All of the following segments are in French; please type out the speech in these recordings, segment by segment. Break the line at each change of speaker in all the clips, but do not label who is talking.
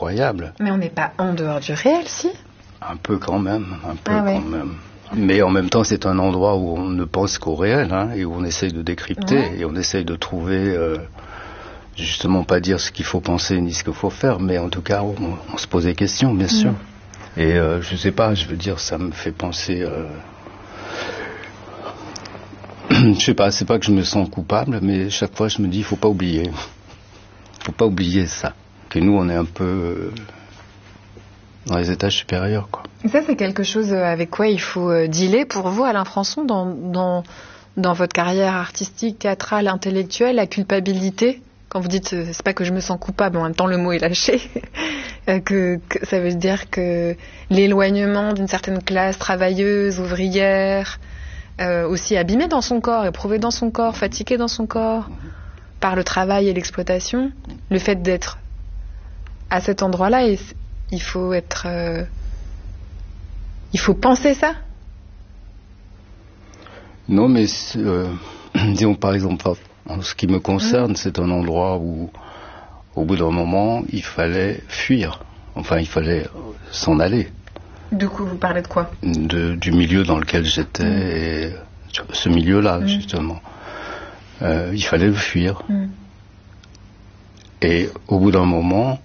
incroyable.
Mais on n'est pas en dehors du réel, si?
Un peu quand même, quand même. Mais en même temps, c'est un endroit où on ne pense qu'au réel, et où on essaye de décrypter, et on essaye de trouver, justement pas dire ce qu'il faut penser ni ce qu'il faut faire, mais en tout cas, on se pose des questions, bien sûr. Et je sais pas, je veux dire, ça me fait penser... je sais pas, c'est pas que je me sens coupable, mais chaque fois je me dis, il faut pas oublier ça, que nous on est un peu dans les étages supérieurs, quoi.
Et ça, c'est quelque chose avec quoi il faut dealer pour vous, Alain Françon, dans votre carrière artistique, théâtrale, intellectuelle, la culpabilité. Quand vous dites, c'est pas que je me sens coupable, en même temps le mot est lâché, que ça veut dire que l'éloignement d'une certaine classe travailleuse, ouvrière, aussi abîmée dans son corps, éprouvée dans son corps, fatiguée dans son corps, par le travail et l'exploitation, le fait d'être à cet endroit-là, il faut être... il faut penser ça?
Non, mais disons par exemple, en ce qui me concerne, c'est un endroit où, au bout d'un moment, il fallait fuir. Enfin, il fallait s'en aller.
Du coup, vous parlez de quoi?
Du milieu dans lequel j'étais, et ce milieu-là, justement. Il fallait le fuir. Et au bout d'un moment,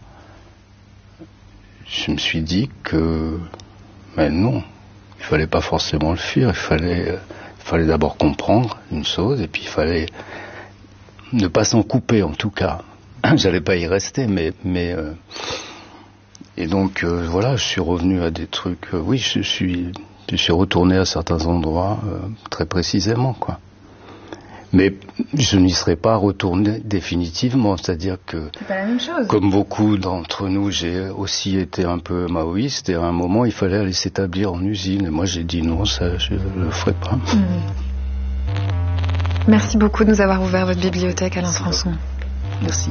je me suis dit que, mais non, il fallait pas forcément le fuir, il fallait d'abord comprendre une chose, et puis il fallait ne pas s'en couper, en tout cas. J'allais pas y rester, mais et donc voilà, je suis revenu à des trucs. Oui, je suis retourné à certains endroits très précisément, quoi. Mais je n'y serais pas retourné définitivement, c'est-à-dire que,
c'est pas la même chose. Comme
beaucoup d'entre nous, j'ai aussi été un peu maoïste, et à un moment, il fallait aller s'établir en usine. Et moi, j'ai dit non, ça, je le ferai pas.
Merci beaucoup de nous avoir ouvert votre bibliothèque, Alain Françon.
Merci.